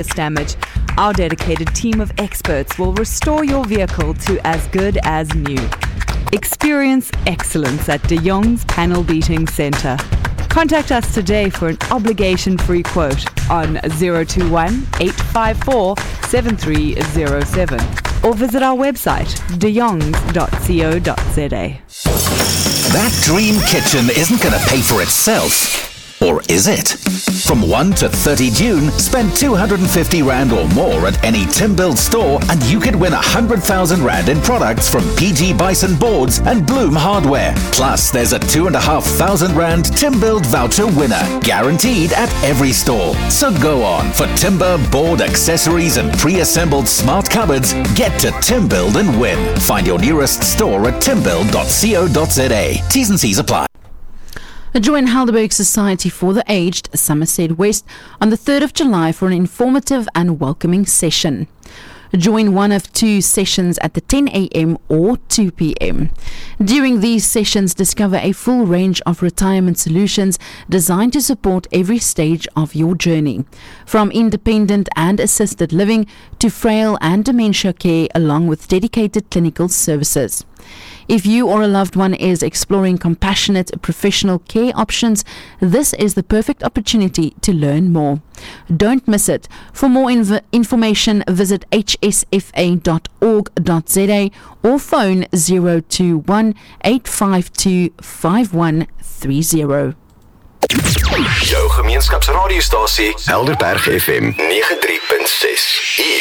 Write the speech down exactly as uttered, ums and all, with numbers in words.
damage, our dedicated team of experts will restore your vehicle to as good as new. Experience excellence at De Jong's Panel Beating Centre. Contact us today for an obligation-free quote on zero two one, eight five four, seven three zero seven or visit our website de jongs dot co dot za. That dream kitchen isn't going to pay for itself. Or is it? From first to thirtieth June, spend two hundred fifty rand or more at any Timbuild store and you could win one hundred thousand rand in products from P G Bison Boards and Bloom Hardware. Plus, there's a two thousand five hundred rand Timbuild voucher winner, guaranteed at every store. So go on, for timber, board, accessories and pre-assembled smart cupboards, get to Timbuild and win. Find your nearest store at timbuild dot co dot za. T's and C's apply. Join Helderberg Society for the Aged, Somerset West, on the third of July for an informative and welcoming session. Join one of two sessions at the ten a.m. or two p.m. During these sessions, discover a full range of retirement solutions designed to support every stage of your journey, from independent and assisted living to frail and dementia care, along with dedicated clinical services. If you or a loved one is exploring compassionate professional care options, this is the perfect opportunity to learn more. Don't miss it. For more inv- information, visit h s f a dot org dot za or phone zero two one, eight five two, five one three zero. Jou gemeenskapsradiostasie Helderberg F M nege drie punt ses.